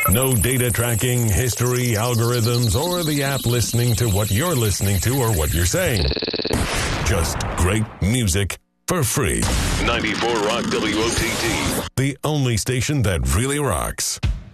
No data tracking, history, algorithms, or the app listening to what you're listening to or what you're saying. Just great music for free. 94 Rock WOTT, the only station that really rocks.